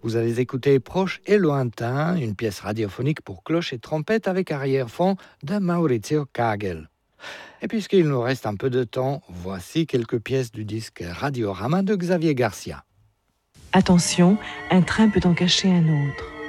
Vous avez écouté Proche et lointain, une pièce radiophonique pour cloche et trompette avec arrière-fond de Maurizio Kagel. Et puisqu'il nous reste un peu de temps, voici quelques pièces du disque Radiorama de Xavier Garcia. Attention, un train peut en cacher un autre.